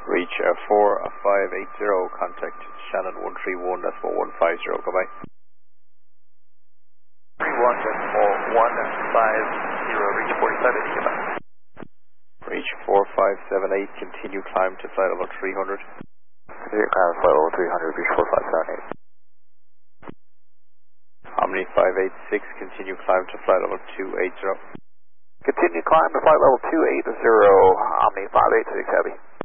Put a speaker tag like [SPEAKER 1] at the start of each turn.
[SPEAKER 1] Reach 4580, contact Shannon 131, that's 4150, goodbye.
[SPEAKER 2] 31, that's 4150, reach 4580, goodbye.
[SPEAKER 1] Reach 4578, continue climb to flight level 300.
[SPEAKER 2] Continue climb to flight level 300, reach 4578.
[SPEAKER 1] Omni 586, continue climb to flight level 280.
[SPEAKER 2] Continue climb to flight level 280, Omni 586 Heavy.